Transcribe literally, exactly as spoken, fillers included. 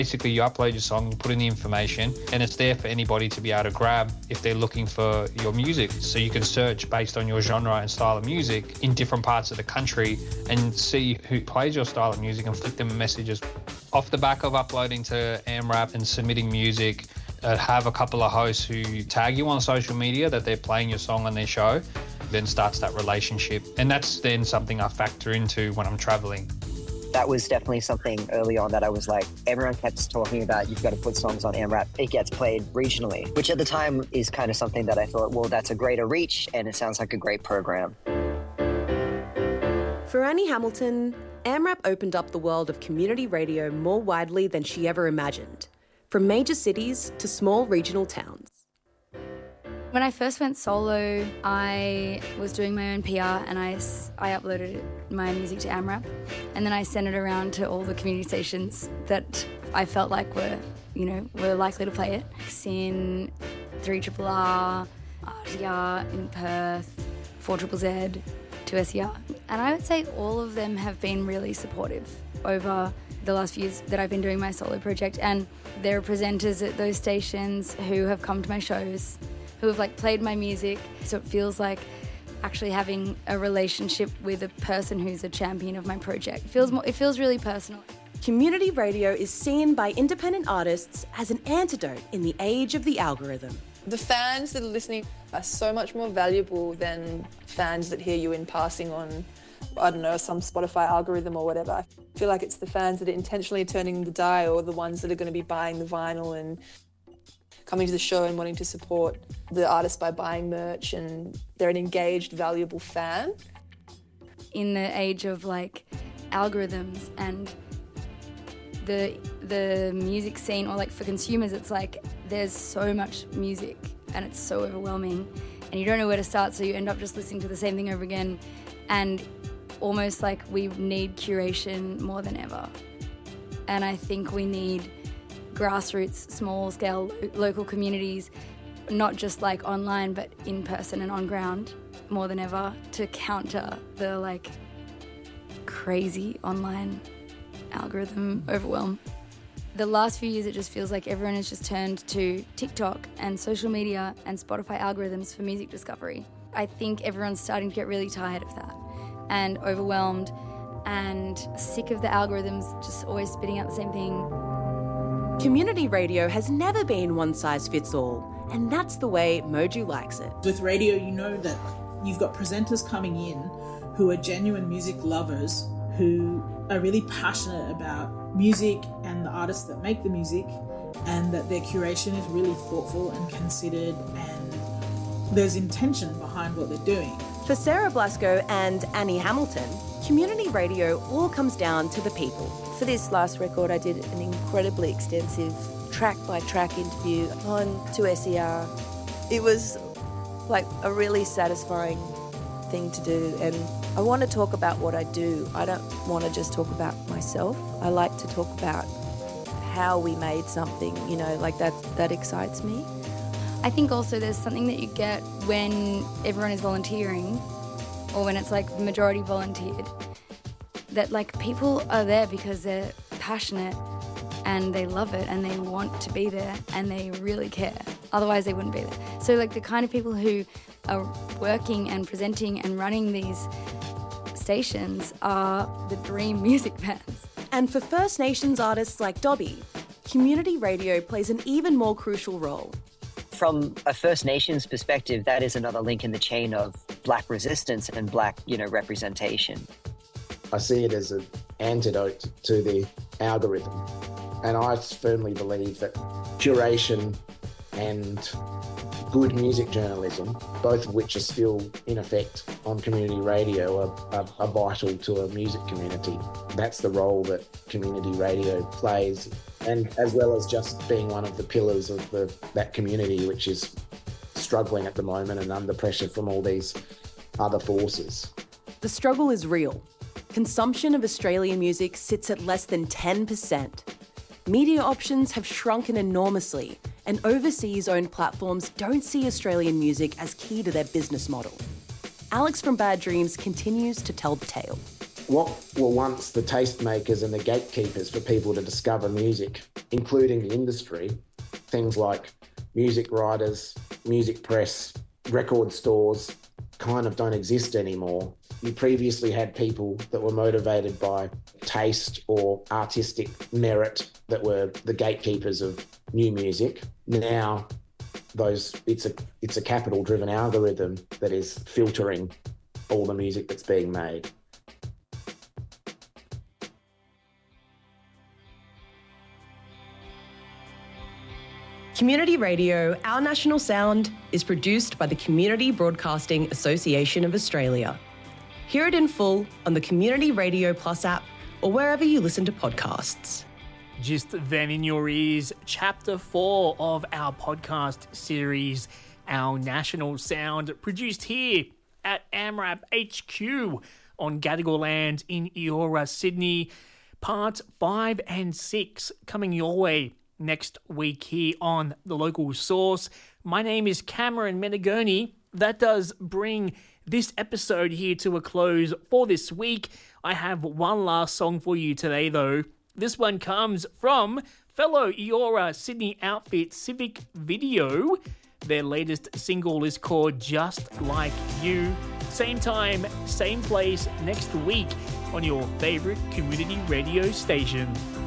Basically, you upload your song, you put in the information, and it's there for anybody to be able to grab if they're looking for your music. So you can search based on your genre and style of music in different parts of the country and see who plays your style of music and flick them messages. Off the back of uploading to AmRap and submitting music, uh, have a couple of hosts who tag you on social media that they're playing your song on their show, then starts that relationship. And that's then something I factor into when I'm traveling. That was definitely something early on that I was like, everyone kept talking about, you've got to put songs on AmRap. It gets played regionally, which at the time is kind of something that I thought, well, that's a greater reach and it sounds like a great program. For Annie Hamilton, AmRap opened up the world of community radio more widely than she ever imagined, from major cities to small regional towns. When I first went solo, I was doing my own P R and I, I uploaded my music to AmRap, and then I sent it around to all the community stations that I felt like were, you know, were likely to play it. Sin, three R R R, R T R in Perth, four Z Z, two S E R. And I would say all of them have been really supportive over the last few years that I've been doing my solo project, and there are presenters at those stations who have come to my shows, who have like played my music, so it feels like actually having a relationship with a person who's a champion of my project. It feels more, it feels really personal. Community radio is seen by independent artists as an antidote in the age of the algorithm. The fans that are listening are so much more valuable than fans that hear you in passing on, I don't know, some Spotify algorithm or whatever. I feel like it's the fans that are intentionally turning the dial, or the ones that are going to be buying the vinyl and coming to the show and wanting to support the artist by buying merch, and they're an engaged, valuable fan. In the age of like algorithms and the the music scene, or like for consumers, it's like there's so much music and it's so overwhelming and you don't know where to start, so you end up just listening to the same thing over again, and almost like we need curation more than ever. And I think we need grassroots, small-scale, lo- local communities, not just like online, but in person and on ground, more than ever, to counter the like crazy online algorithm overwhelm. The last few years, it just feels like everyone has just turned to TikTok and social media and Spotify algorithms for music discovery. I think everyone's starting to get really tired of that and overwhelmed and sick of the algorithms just always spitting out the same thing. Community radio has never been one size fits all, and that's the way Moju likes it. With radio, you know that you've got presenters coming in who are genuine music lovers, who are really passionate about music and the artists that make the music, and that their curation is really thoughtful and considered, and there's intention behind what they're doing. For Sarah Blasco and Annie Hamilton, community radio all comes down to the people. For this last record, I did an incredibly extensive track-by-track interview on two S E R. It was like a really satisfying thing to do, and I want to talk about what I do. I don't want to just talk about myself. I like to talk about how we made something, you know, like that, that excites me. I think also there's something that you get when everyone is volunteering, or when it's like majority volunteered, that like people are there because they're passionate and they love it and they want to be there and they really care. Otherwise they wouldn't be there. So like the kind of people who are working and presenting and running these stations are the dream music fans. And for First Nations artists like Dobby, community radio plays an even more crucial role. From a First Nations perspective, that is another link in the chain of Black resistance and Black, you know, representation. I see it as an antidote to the algorithm. And I firmly believe that curation and good music journalism, both of which are still in effect on community radio, are, are, are vital to a music community. That's the role that community radio plays, and as well as just being one of the pillars of the, that community, which is struggling at the moment and under pressure from all these other forces. The struggle is real. Consumption of Australian music sits at less than ten percent. Media options have shrunken enormously, and overseas-owned platforms don't see Australian music as key to their business model. Alex from Bad Dreams continues to tell the tale. What were once the tastemakers and the gatekeepers for people to discover music including the industry, things like music writers, music press, record stores, kind of don't exist anymore. You previously had people that were motivated by taste or artistic merit that were the gatekeepers of new music. Now, those it's a it's a capital-driven algorithm that is filtering all the music that's being made. Community Radio, Our National Sound, is produced by the Community Broadcasting Association of Australia. Hear it in full on the Community Radio Plus app or wherever you listen to podcasts. Just then in your ears, Chapter four of our podcast series, Our National Sound, produced here at AMRAP H Q on Gadigal land in Eora, Sydney. Part five and six coming your way next week here on The Local Source. My name is Cameron Menegoni. That does bring this episode here to a close for this week. I have one last song for you today, though. This one comes from fellow Eora Sydney outfit Civic Video. Their latest single is called Just Like You. Same time, same place next week on your favourite community radio station.